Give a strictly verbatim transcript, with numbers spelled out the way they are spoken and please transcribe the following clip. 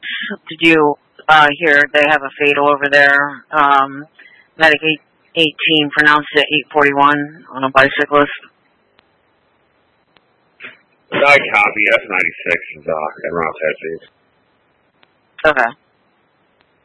Did you uh, hear they have a fatal over there? Um, Medic eighteen pronounced it eight forty-one on a bicyclist. I copy. F ninety-six is uh, en route to Okay.